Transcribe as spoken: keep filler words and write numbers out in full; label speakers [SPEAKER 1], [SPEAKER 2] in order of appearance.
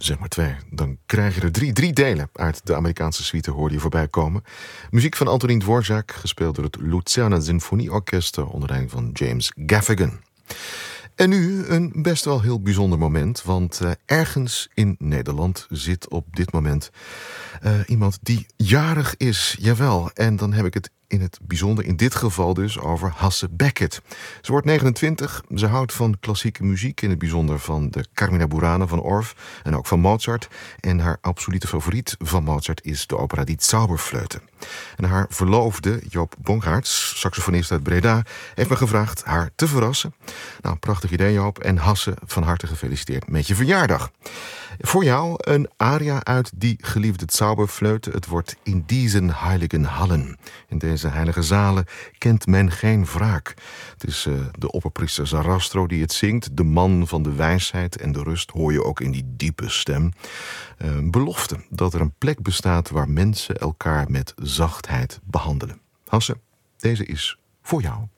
[SPEAKER 1] zeg maar twee. Dan krijg je er drie. Drie delen uit de Amerikaanse suite hoorde je voorbij komen. Muziek van Antonín Dvorak, gespeeld door het Luzerner Sinfonieorkester onder leiding van James Gaffigan. En nu een best wel heel bijzonder moment, want uh, ergens in Nederland zit op dit moment uh, iemand die jarig is, jawel. En dan heb ik het in het bijzonder in dit geval dus over Hasse Beckett. Ze wordt negenentwintig, ze houdt van klassieke muziek, in het bijzonder van de Carmina Burana van Orff en ook van Mozart. En haar absolute favoriet van Mozart is de opera Die Zauberflöte. En haar verloofde, Joop Bongaerts, saxofonist uit Breda, heeft me gevraagd haar te verrassen. Nou, een prachtig idee, Joop. En Hasse, van harte gefeliciteerd met je verjaardag. Voor jou een aria uit die geliefde Zauberflöte. Het wordt In diesen heiligen Hallen. In deze heilige zalen kent men geen wraak. Het is uh, de opperpriester Sarastro die het zingt. De man van de wijsheid en de rust hoor je ook in die diepe stem. Uh, een belofte dat er een plek bestaat waar mensen elkaar met zachtheid behandelen. Hasse, deze is voor jou.